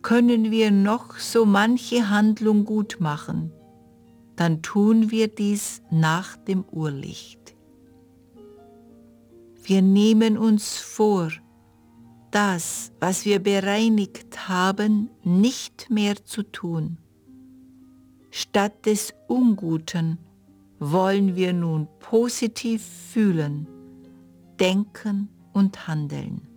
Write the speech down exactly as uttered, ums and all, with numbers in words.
können wir noch so manche Handlung gut machen, dann tun wir dies nach dem Urlicht. Wir nehmen uns vor, das, was wir bereinigt haben, nicht mehr zu tun. Statt des Unguten wollen wir nun positiv fühlen, denken und handeln.